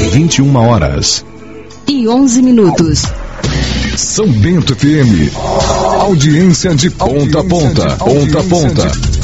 21h e 11 minutos. São Bento FM. Audiência de ponta a ponta. Ponta a ponta.